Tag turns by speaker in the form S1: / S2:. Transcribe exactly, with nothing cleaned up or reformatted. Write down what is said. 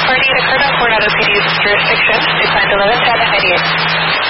S1: party. It occurred on Coronado P D's jurisdiction. Declined eleven ten and ninety-eight.